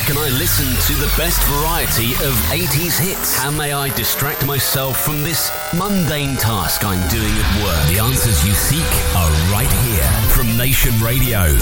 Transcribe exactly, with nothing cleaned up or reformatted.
can I listen to the best variety of eighties hits? How may I distract myself from this mundane task I'm doing at work? The answers you seek are right here from Nation Radio.